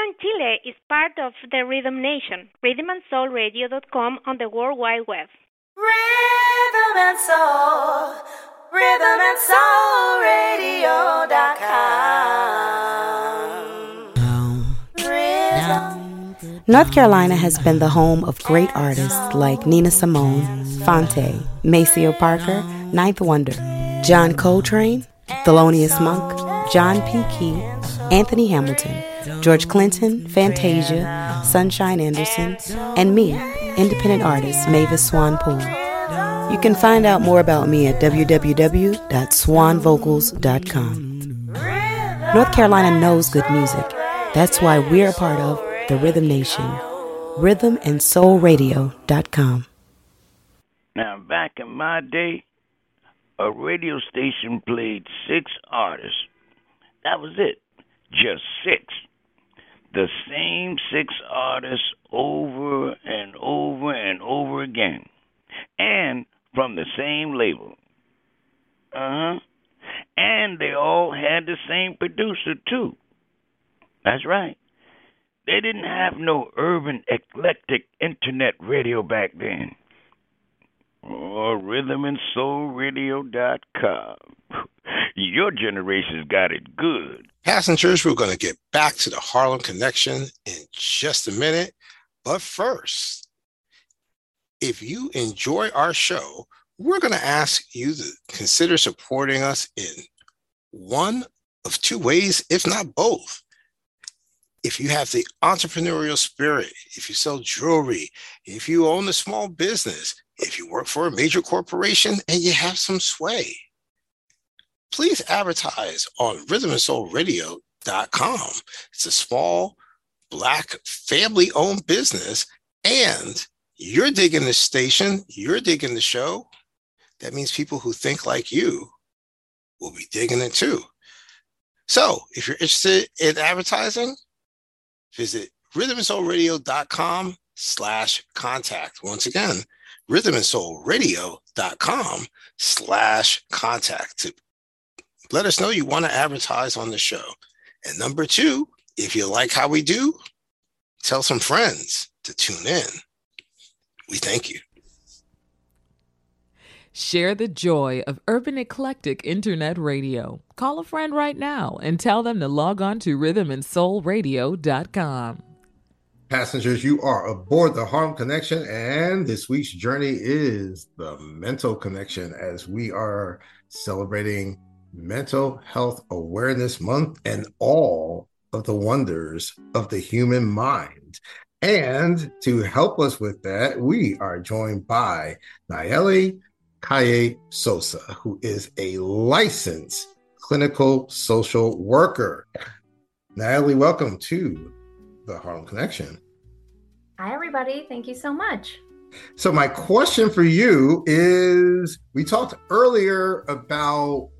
Beyond Chile is part of the Rhythm Nation, rhythmandsoulradio.com on the World Wide Web. Rhythm and Soul, rhythmandsoulradio.com. North Carolina has been the home of great artists like Nina Simone, Phonte, Maceo Parker, Ninth Wonder, John Coltrane, Thelonious Monk, John P. Key, Anthony Hamilton, George Clinton, Fantasia, Sunshine Anderson, and me, independent artist Mavis Swan Poole. You can find out more about me at www.swanvocals.com. North Carolina knows good music. That's why we're a part of the Rhythm Nation. rhythmandsoulradio.com. Now, back in my day, a radio station played 6 artists. That was it. Just 6. The same 6 artists over and over and over again. And from the same label. And they all had the same producer, too. That's right. They didn't have no urban eclectic internet radio back then. Or rhythmandsoulradio.com. Your generation's got it good. Passengers, we're going to get back to the Harlem Connection in just a minute. But first, if you enjoy our show, we're going to ask you to consider supporting us in one of 2 ways, if not both. If you have the entrepreneurial spirit, if you sell jewelry, if you own a small business, if you work for a major corporation and you have some sway, please advertise on rhythmandsoulradio.com. It's a small, Black, family-owned business, and you're digging the station, you're digging the show. That means people who think like you will be digging it too. So if you're interested in advertising, visit rhythmandsoulradio.com/contact. Once again, rhythmandsoulradio.com/contact to let us know you want to advertise on the show. And number 2, if you like how we do, tell some friends to tune in. We thank you. Share the joy of urban eclectic internet radio. Call a friend right now and tell them to log on to rhythmandsoulradio.com. Passengers, you are aboard the Harlem Connection, and this week's journey is the Mental Connection as we are celebrating Mental Health Awareness Month and all of the wonders of the human mind. And to help us with that, we are joined by Nayeli Kaye Sosa, who is a licensed clinical social worker. Nayeli, welcome to the Harlem Connection. Hi, everybody. Thank you so much. So my question for you is, we talked earlier about